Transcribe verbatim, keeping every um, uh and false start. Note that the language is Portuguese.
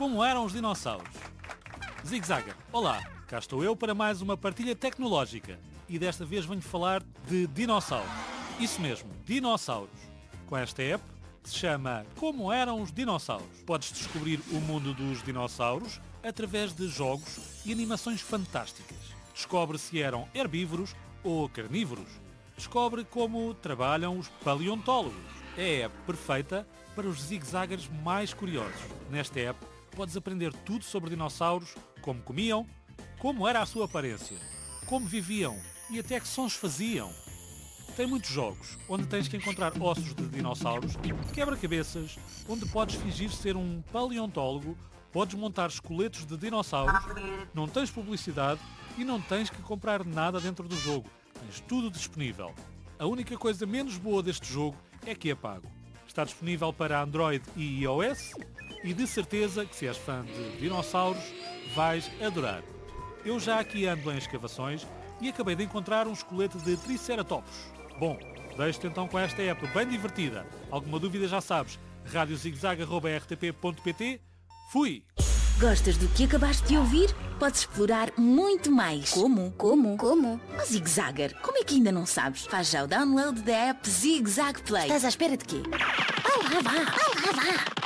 Como eram os dinossauros? Zig-Zagger, olá, cá estou eu para mais uma partilha tecnológica e desta vez venho falar de dinossauros. Isso mesmo, dinossauros. Com esta app que se chama Como eram os dinossauros. Podes descobrir o mundo dos dinossauros através de jogos e animações fantásticas. Descobre se eram herbívoros ou carnívoros. Descobre como trabalham os paleontólogos. É a app perfeita para os zig-zaggers mais curiosos. Nesta app podes aprender tudo sobre dinossauros, como comiam, como era a sua aparência, como viviam e até que sons faziam. Tem muitos jogos, onde tens que encontrar ossos de dinossauros, quebra-cabeças, onde podes fingir ser um paleontólogo, podes montar esqueletos de dinossauros, não tens publicidade e não tens que comprar nada dentro do jogo. Tens tudo disponível. A única coisa menos boa deste jogo é que é pago. Está disponível para Android e iOS e de certeza que se és fã de dinossauros vais adorar. Eu já aqui ando em escavações e acabei de encontrar um esqueleto de Triceratops. Bom, deixo-te então com esta app bem divertida. Alguma dúvida já sabes, rádio zigzag arroba r t p ponto p t. Fui! Gostas do que acabaste de ouvir? Podes explorar muito mais. Como? Como? Como? O Zig-Zagger, como é que ainda não sabes? Faz já o download da app Zig-Zag Play. Estás à espera de quê? Vai lá, vá! Vai lá, vá!